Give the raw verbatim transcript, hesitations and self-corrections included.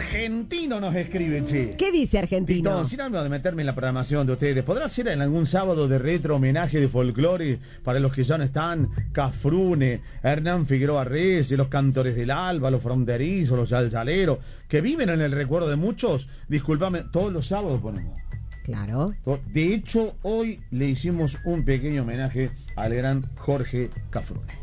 Argentino nos escribe, che. ¿Qué dice Argentino? Tito, sin ánimo de meterme en la programación de ustedes, ¿podrá ser en algún sábado de retro homenaje de folclore para los que ya no están? Cafrune, Hernán Figueroa Reyes, los cantores del Alba, los fronterizos, los yalzaleros, que viven en el recuerdo de muchos. Discúlpame, todos los sábados ponemos. Claro. De hecho, hoy le hicimos un pequeño homenaje al gran Jorge Cafrune.